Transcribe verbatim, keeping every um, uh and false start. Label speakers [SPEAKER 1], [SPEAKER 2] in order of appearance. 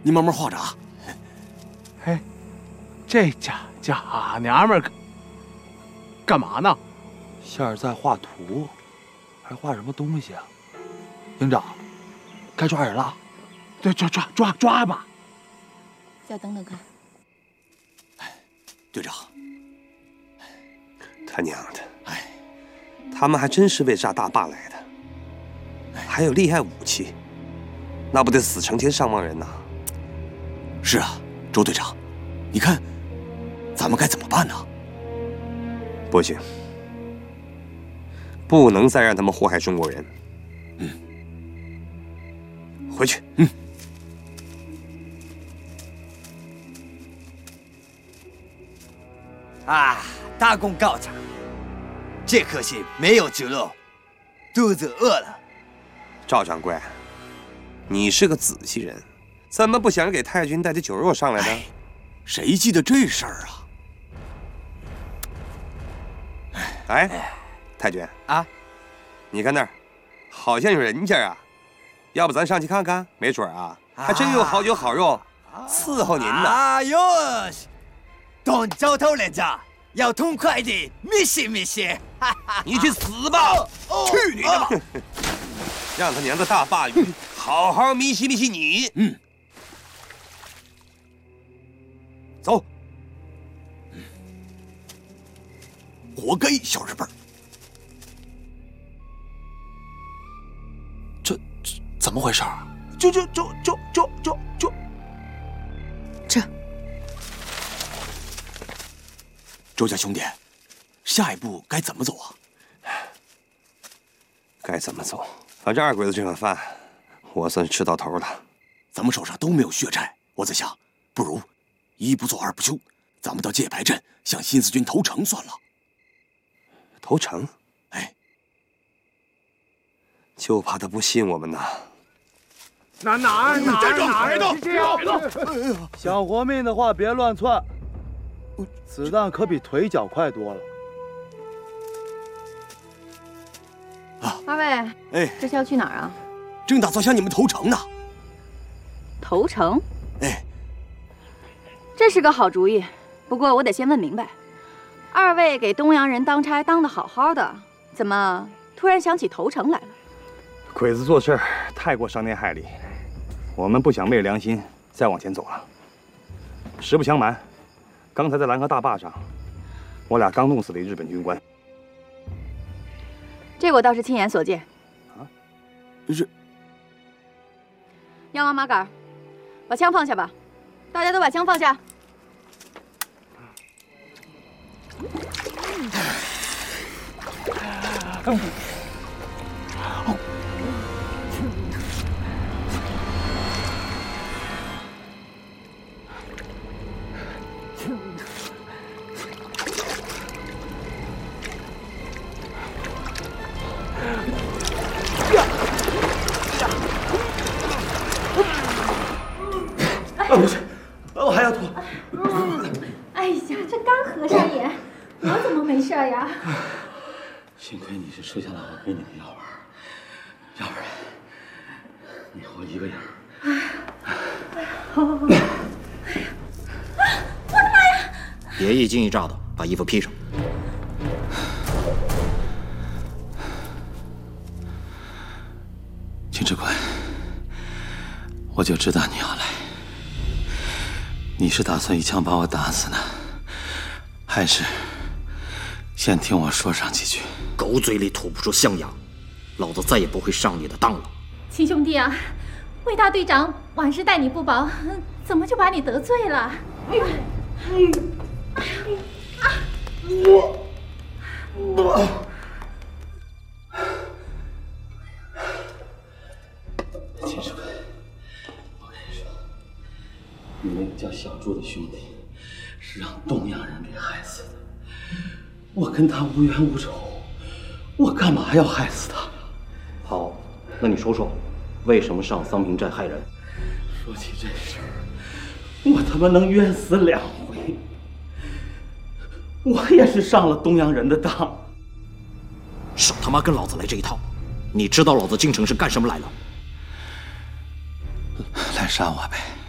[SPEAKER 1] 你慢慢画着啊。
[SPEAKER 2] 哎，这家家娘们儿干嘛呢？
[SPEAKER 3] 仙儿在画图，还画什么东西啊？营长，该抓人了。
[SPEAKER 2] 对，抓抓抓抓吧。
[SPEAKER 4] 再等等看。
[SPEAKER 1] 队长，
[SPEAKER 5] 他娘的！哎，他们还真是为炸大坝来的，还有厉害武器，那不得死成千上万人呐！
[SPEAKER 1] 是啊，周队长，你看，咱们该怎么办呢？
[SPEAKER 5] 不行，不能再让他们祸害中国人。
[SPEAKER 1] 嗯，
[SPEAKER 5] 回去。
[SPEAKER 1] 嗯。
[SPEAKER 6] 啊，大功告成！这可惜没有猪肉，肚子饿了。
[SPEAKER 5] 赵掌柜，你是个仔细人，怎么不想着给太君带点酒肉上来呢？
[SPEAKER 1] 哎，谁记得这事儿啊？
[SPEAKER 5] 哎，太君
[SPEAKER 6] 啊，
[SPEAKER 5] 你看那儿，好像有人家啊，要不咱上去看看？没准啊，还真有好酒好肉伺候您呢。
[SPEAKER 6] 哎呦！当交头人家要痛快的，密西密西！
[SPEAKER 5] 你去死吧！
[SPEAKER 6] 哦、
[SPEAKER 5] 去你的吧！哦、让他娘的大鲅鱼好好迷西迷西你。
[SPEAKER 1] 嗯，
[SPEAKER 5] 走。
[SPEAKER 1] 嗯，活该，小日本。
[SPEAKER 3] 这这怎么回事啊？
[SPEAKER 1] 就就就就就就就
[SPEAKER 4] 这。
[SPEAKER 1] 周家兄弟，下一步该怎么走啊？
[SPEAKER 5] 该怎么走？反正二鬼子这碗饭，我算是吃到头了。
[SPEAKER 1] 咱们手上都没有血债，我在想，不如一不做二不休，咱们到界牌镇向新四军投诚算了。
[SPEAKER 5] 投诚？
[SPEAKER 1] 哎，
[SPEAKER 5] 就怕他不信我们呐。
[SPEAKER 2] 哪哪哪哪
[SPEAKER 3] 的？想活命的话，别乱窜。子弹可比腿脚快多了。
[SPEAKER 1] 啊，
[SPEAKER 4] 二位，
[SPEAKER 1] 哎，
[SPEAKER 4] 这是要去哪儿啊？
[SPEAKER 1] 正打算向你们投诚呢。
[SPEAKER 4] 投诚？
[SPEAKER 1] 哎，
[SPEAKER 4] 这是个好主意。不过我得先问明白，二位给东洋人当差当得好好的，怎么突然想起投诚来了？
[SPEAKER 7] 鬼子做事太过伤天害理，我们不想昧着良心再往前走了。实不相瞒。刚才在兰河大坝上，我俩刚弄死了一日本军官。
[SPEAKER 4] 这我倒是亲眼所见。
[SPEAKER 1] 啊？是。
[SPEAKER 4] 杨王马杆，把枪放下吧！大家都把枪放下。嗯
[SPEAKER 3] 不是，我还要吐。
[SPEAKER 8] 哎呀，这刚合上眼，我怎么没事呀？
[SPEAKER 3] 幸亏你是吃下了我给你的药丸，要不然你活一个样。
[SPEAKER 8] 好好好。哎呀，我的妈呀！
[SPEAKER 9] 别一惊一乍的，把衣服披上。
[SPEAKER 3] 秦指挥，我就知道你要来。你是打算一枪把我打死呢，还是先听我说上几句？
[SPEAKER 9] 狗嘴里吐不出象牙，老子再也不会上你的当了。
[SPEAKER 8] 秦兄弟啊，魏大队长往事待你不薄，怎么就把你得罪了？哎呦，哎呦，哎呦啊！我我。
[SPEAKER 3] 秦指挥，我跟你说，你那个叫小朱的兄弟是让东洋人给害死的。我跟他无冤无仇，我干嘛要害死他呀？
[SPEAKER 7] 好，那你说说，为什么上桑平寨害人？
[SPEAKER 3] 说起这事儿，我他妈能冤死两回。我也是上了东洋人的当。
[SPEAKER 9] 少他妈跟老子来这一套！你知道老子京城是干什么来了？
[SPEAKER 3] 来杀我呗！